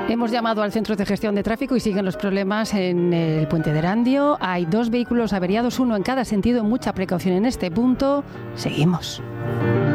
Hemos llamado al Centro de Gestión de Tráfico y siguen los problemas en el puente de Erandio. Hay 2 vehículos averiados, uno en cada sentido. Mucha precaución en este punto. Seguimos.